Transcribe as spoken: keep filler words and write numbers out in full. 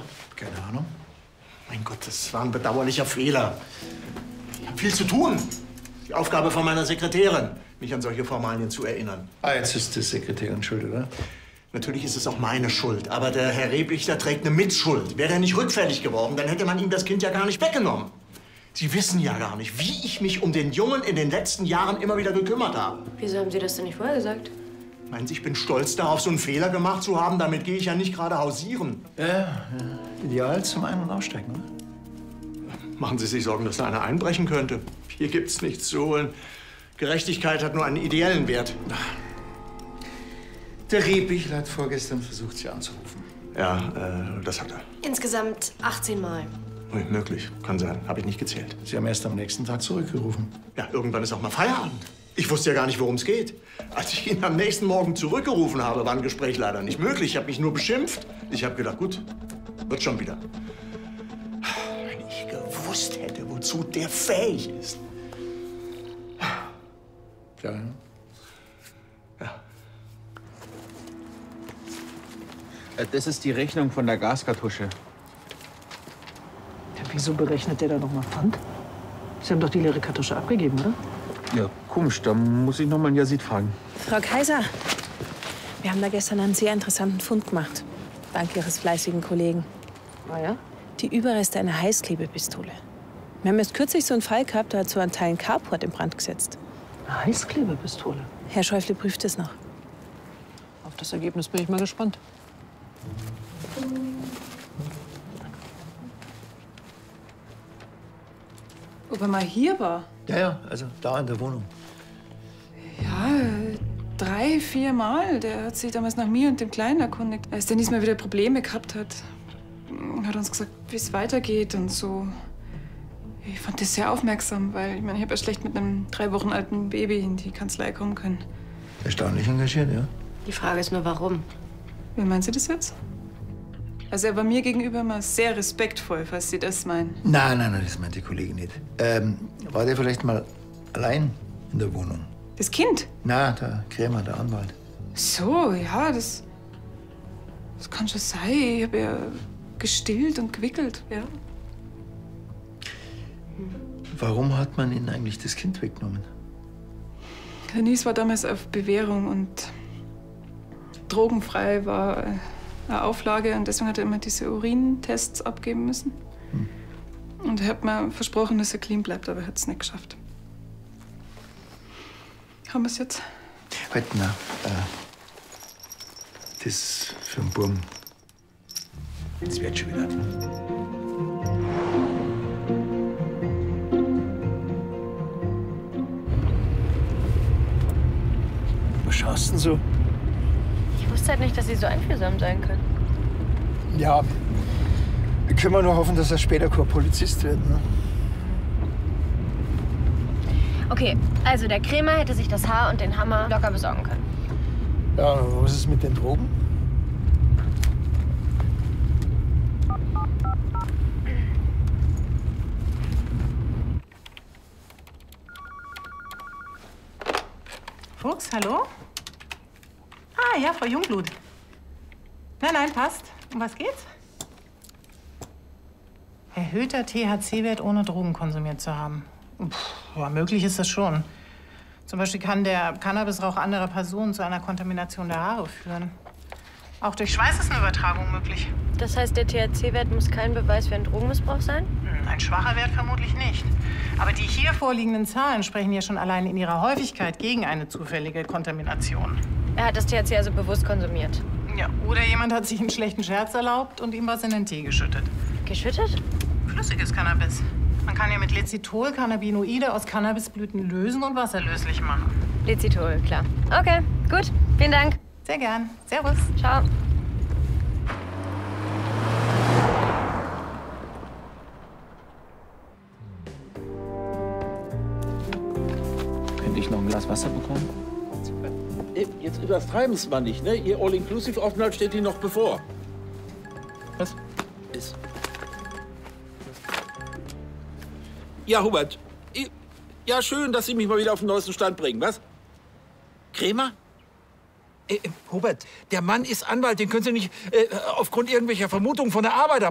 Keine Ahnung. Mein Gott, das war ein bedauerlicher Fehler. Ich habe viel zu tun. Die Aufgabe von meiner Sekretärin, mich an solche Formalien zu erinnern. Ah, jetzt ist die Sekretärin schuld, oder? Natürlich ist es auch meine Schuld, aber der Herr Reblichter trägt eine Mitschuld. Wäre er nicht rückfällig geworden, dann hätte man ihm das Kind ja gar nicht weggenommen. Sie wissen ja gar nicht, wie ich mich um den Jungen in den letzten Jahren immer wieder gekümmert habe. Wieso haben Sie das denn nicht vorher gesagt? Meinen Sie, ich bin stolz darauf, so einen Fehler gemacht zu haben? Damit gehe ich ja nicht gerade hausieren. Ja, ja. Ideal zum Ein- und Aussteigen, oder? Machen Sie sich Sorgen, dass da einer einbrechen könnte? Hier gibt's nichts zu holen. Gerechtigkeit hat nur einen ideellen Wert. Der Rehbichler hat vorgestern versucht, Sie anzurufen. Ja, äh, das hat er. Insgesamt achtzehn Mal. Ui, möglich. Kann sein. Habe ich nicht gezählt. Sie haben erst am nächsten Tag zurückgerufen. Ja, irgendwann ist auch mal Feierabend. Ich wusste ja gar nicht, worum es geht. Als ich ihn am nächsten Morgen zurückgerufen habe, war ein Gespräch leider nicht möglich. Ich habe mich nur beschimpft. Ich habe gedacht, gut, wird schon wieder. Wenn ich gewusst hätte, wozu der fähig ist. Ja, ja. Ja. Das ist die Rechnung von der Gaskartusche. Ja, wieso berechnet der da noch mal Pfand? Sie haben doch die leere Kartusche abgegeben, oder? Ja, komisch. Da muss ich noch mal einen Yazid fragen. Frau Kaiser, wir haben da gestern einen sehr interessanten Fund gemacht. Dank Ihres fleißigen Kollegen. Ah ja? Die Überreste einer Heißklebepistole. Wir haben erst kürzlich so einen Fall gehabt, da hat so ein Teil ein Carport in Brand gesetzt. Eine Heißklebepistole. Herr Schäufle prüft es noch. Auf das Ergebnis bin ich mal gespannt. Ob er mal hier war? Ja, ja, also da in der Wohnung. Ja, drei, vier Mal. Der hat sich damals nach mir und dem Kleinen erkundigt. Als der diesmal wieder Probleme gehabt hat, hat er uns gesagt, wie es weitergeht und so. Ich fand das sehr aufmerksam, weil ich meine, ich habe ja schlecht mit einem drei Wochen alten Baby in die Kanzlei kommen können. Erstaunlich engagiert, ja. Die Frage ist nur, warum? Wie meinen Sie das jetzt? Also er war mir gegenüber immer sehr respektvoll, falls Sie das meinen. Nein, nein, nein, das meint die Kollegin nicht. Ähm, war der vielleicht mal allein in der Wohnung? Das Kind? Na, der Krämer, der Anwalt. So, ja, das, das kann schon sein. Ich habe ja gestillt und gewickelt, ja. Warum hat man Ihnen eigentlich das Kind weggenommen? Denise war damals auf Bewährung und drogenfrei war eine Auflage und deswegen hat er immer diese Urintests abgeben müssen. Hm. Und er hat mir versprochen, dass er clean bleibt, aber er hat es nicht geschafft. Haben wir es jetzt? Halt, na, äh, das für den Burm. Das wird schon wieder. Was schaust denn so? Ich wusste halt nicht, dass Sie so einfühlsam sein können. Ja, können wir nur hoffen, dass er später kein Polizist wird, ne? Okay, also der Krämer hätte sich das Haar und den Hammer locker besorgen können. Ja, was ist mit den Drogen? Fuchs, hallo? Ah, ja, Frau Jungblut. Nein, nein, passt. Um was geht's? Erhöhter T H C-Wert, ohne Drogen konsumiert zu haben. Puh, ja, möglich ist das schon. Zum Beispiel kann der Cannabisrauch anderer Personen zu einer Kontamination der Haare führen. Auch durch Schweiß ist eine Übertragung möglich. Das heißt, der T H C-Wert muss kein Beweis für einen Drogenmissbrauch sein? Hm, ein schwacher Wert vermutlich nicht. Aber die hier vorliegenden Zahlen sprechen ja schon allein in ihrer Häufigkeit gegen eine zufällige Kontamination. Er hat das T H C also bewusst konsumiert? Ja, oder jemand hat sich einen schlechten Scherz erlaubt und ihm was in den Tee geschüttet. Geschüttet? Flüssiges Cannabis. Man kann ja mit Lecithol Cannabinoide aus Cannabisblüten lösen und wasserlöslich machen. Lecithol, klar. Okay, gut. Vielen Dank. Sehr gern. Servus. Ciao. Könnte ich noch ein Glas Wasser bekommen? Jetzt übertreiben Sie mal nicht, ne? Ihr All-Inclusive-Aufenthalt steht Ihnen noch bevor. Was? Ist. Ja, Hubert. Ja, schön, dass Sie mich mal wieder auf den neuesten Stand bringen, was? Krämer? Äh, Hubert, der Mann ist Anwalt, den können Sie nicht äh, aufgrund irgendwelcher Vermutungen von der Arbeit